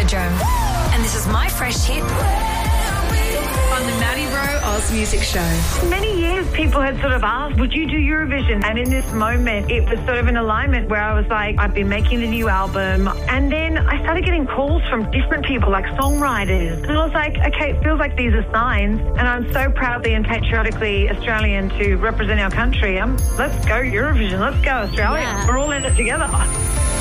Joan. And this is my fresh hit on the Maddie Rowe Oz Music Show. For many years, people had sort of asked, would you do Eurovision? And in this moment, it was sort of an alignment where I was like, I've been making the new album. And then I started getting calls from different people, like songwriters. And I was like, okay, it feels like these are signs. And I'm so proudly and patriotically Australian to represent our country. Let's go Eurovision. Let's go Australia. Yeah. We're all in it together.